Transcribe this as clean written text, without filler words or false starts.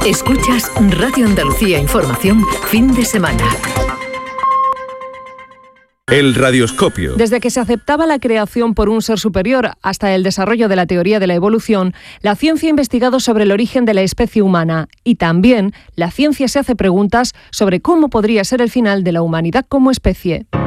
Escuchas Radio Andalucía Información, fin de semana. El radioscopio. Desde que se aceptaba la creación por un ser superior hasta el desarrollo de la teoría de la evolución, la ciencia ha investigado sobre el origen de la especie humana y también la ciencia se hace preguntas sobre cómo podría ser el final de la humanidad como especie.